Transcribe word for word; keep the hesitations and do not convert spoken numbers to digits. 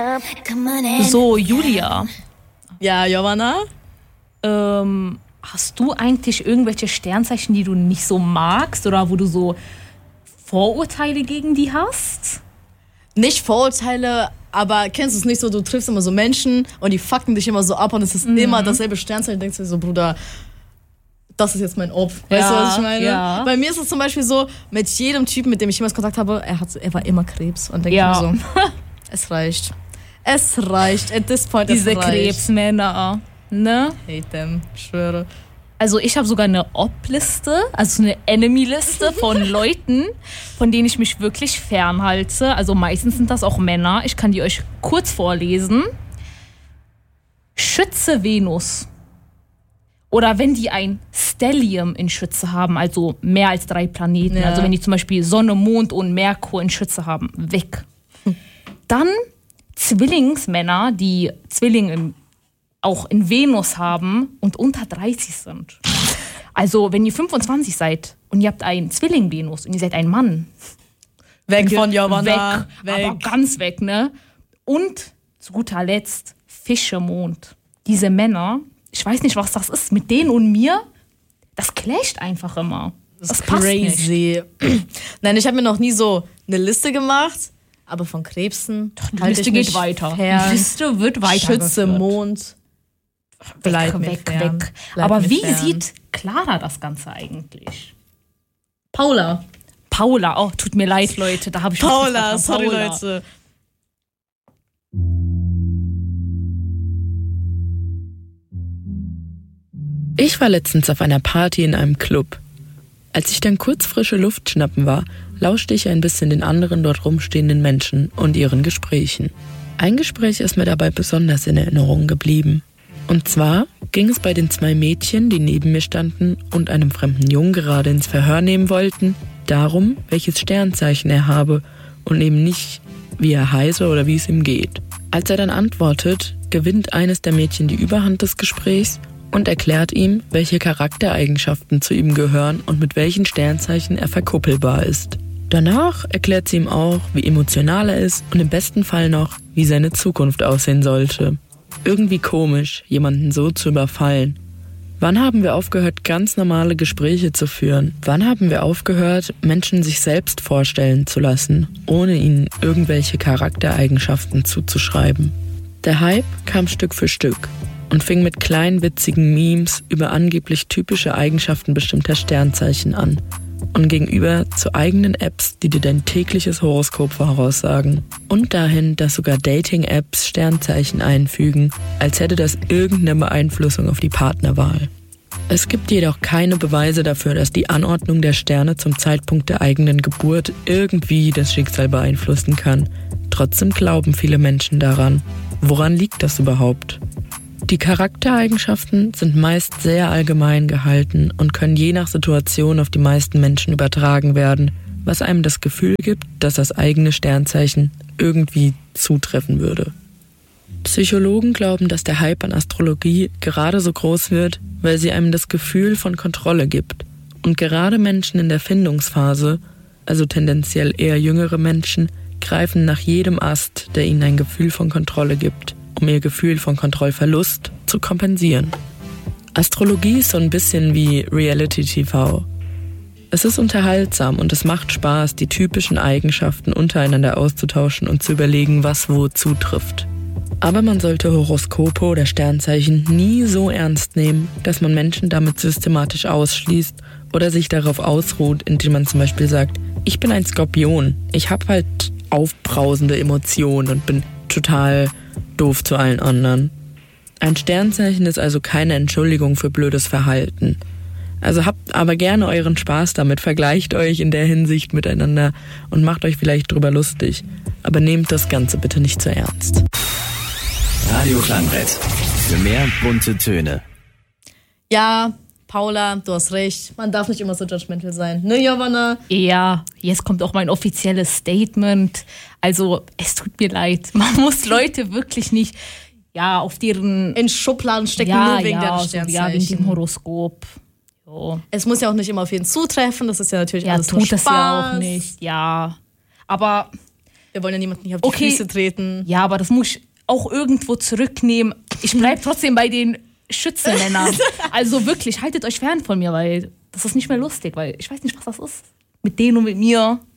So, Julia. Ja, Giovanna? Ähm, hast du eigentlich irgendwelche Sternzeichen, die du nicht so magst oder wo du so Vorurteile gegen die hast? Nicht Vorurteile, aber kennst du es nicht so, du triffst immer so Menschen und die fucken dich immer so ab und es ist mhm. immer dasselbe Sternzeichen. Denkst du dir so, Bruder, das ist jetzt mein Opf. Weißt ja, du, was ich meine? Ja. Bei mir ist es zum Beispiel so, mit jedem Typen, mit dem ich jemals Kontakt habe, er, hat, er war immer Krebs. Und denke ja. mir so, es reicht. Es reicht. At this point, Diese es reicht. Krebsmänner, ne? Hate them, ich schwöre. Also ich habe sogar eine Op-Liste, also eine Enemy-Liste von Leuten, von denen ich mich wirklich fernhalte. Also meistens sind das auch Männer. Ich kann die euch kurz vorlesen. Schütze Venus. Oder wenn die ein Stellium in Schütze haben, also mehr als drei Planeten. Ja. Also wenn die zum Beispiel Sonne, Mond und Merkur in Schütze haben, weg. Dann Zwillingsmänner, die Zwillinge im auch in Venus haben und unter dreißig sind. Also, wenn ihr fünfundzwanzig seid und ihr habt einen Zwilling Venus und ihr seid ein Mann. Weg von Giovanna. Weg, weg. Aber ganz weg, ne? Und zu guter Letzt Fische Mond. Diese Männer, ich weiß nicht, was das ist, mit denen und mir, das clasht einfach immer. Das, das ist crazy. Nein, ich habe mir noch nie so eine Liste gemacht, aber von Krebsen. Doch, die Liste geht weiter. Fern. Die Liste wird weiter. Schütze Mond. Bleib weg, weg, fern. weg. Bleib Aber wie fern. Sieht Clara das Ganze eigentlich? Paula. Paula, oh, tut mir leid, Leute, da habe ich Paula, sorry, Paula. Leute. Ich war letztens auf einer Party in einem Club. Als ich dann kurz frische Luft schnappen war, lauschte ich ein bisschen den anderen dort rumstehenden Menschen und ihren Gesprächen. Ein Gespräch ist mir dabei besonders in Erinnerung geblieben. Und zwar ging es bei den zwei Mädchen, die neben mir standen und einem fremden Jungen gerade ins Verhör nehmen wollten, darum, welches Sternzeichen er habe und eben nicht, wie er heiße oder wie es ihm geht. Als er dann antwortet, gewinnt eines der Mädchen die Überhand des Gesprächs und erklärt ihm, welche Charaktereigenschaften zu ihm gehören und mit welchen Sternzeichen er verkuppelbar ist. Danach erklärt sie ihm auch, wie emotional er ist und im besten Fall noch, wie seine Zukunft aussehen sollte. Irgendwie komisch, jemanden so zu überfallen. Wann haben wir aufgehört, ganz normale Gespräche zu führen? Wann haben wir aufgehört, Menschen sich selbst vorstellen zu lassen, ohne ihnen irgendwelche Charaktereigenschaften zuzuschreiben? Der Hype kam Stück für Stück und fing mit kleinen witzigen Memes über angeblich typische Eigenschaften bestimmter Sternzeichen an und gegenüber zu eigenen Apps, die dir dein tägliches Horoskop voraussagen. Und dahin, dass sogar Dating-Apps Sternzeichen einfügen, als hätte das irgendeine Beeinflussung auf die Partnerwahl. Es gibt jedoch keine Beweise dafür, dass die Anordnung der Sterne zum Zeitpunkt der eigenen Geburt irgendwie das Schicksal beeinflussen kann. Trotzdem glauben viele Menschen daran. Woran liegt das überhaupt? Die Charaktereigenschaften sind meist sehr allgemein gehalten und können je nach Situation auf die meisten Menschen übertragen werden, was einem das Gefühl gibt, dass das eigene Sternzeichen irgendwie zutreffen würde. Psychologen glauben, dass der Hype an Astrologie gerade so groß wird, weil sie einem das Gefühl von Kontrolle gibt. Und gerade Menschen in der Findungsphase, also tendenziell eher jüngere Menschen, greifen nach jedem Ast, der ihnen ein Gefühl von Kontrolle gibt, um ihr Gefühl von Kontrollverlust zu kompensieren. Astrologie ist so ein bisschen wie Reality-T V. Es ist unterhaltsam und es macht Spaß, die typischen Eigenschaften untereinander auszutauschen und zu überlegen, was wo zutrifft. Aber man sollte Horoskope oder Sternzeichen nie so ernst nehmen, dass man Menschen damit systematisch ausschließt oder sich darauf ausruht, indem man zum Beispiel sagt, ich bin ein Skorpion, ich habe halt aufbrausende Emotionen und bin total doof zu allen anderen. Ein Sternzeichen ist also keine Entschuldigung für blödes Verhalten. Also habt aber gerne euren Spaß damit, vergleicht euch in der Hinsicht miteinander und macht euch vielleicht drüber lustig. Aber nehmt das Ganze bitte nicht zu ernst. Radio Klangbrett. Für mehr bunte Töne. Ja, Paula, du hast recht. Man darf nicht immer so judgmental sein. Ne, Giovanna? Ja, jetzt kommt auch mein offizielles Statement. Also, es tut mir leid. Man muss Leute wirklich nicht ja, auf deren... in Schubladen stecken, ja, nur wegen ja, der Sternzeichen. Ja, wegen dem Horoskop. Jo. Es muss ja auch nicht immer auf jeden zutreffen. Das ist ja natürlich ja, alles tut nur Spaß. Das ja auch nicht. Ja, aber Wir wollen ja niemanden nicht auf die Okay. Füße treten. Ja, aber das muss ich auch irgendwo zurücknehmen. Ich bleib trotzdem bei den Schützenmännern. Also wirklich, haltet euch fern von mir, weil das ist nicht mehr lustig, weil ich weiß nicht, was das ist. Mit denen und mit mir.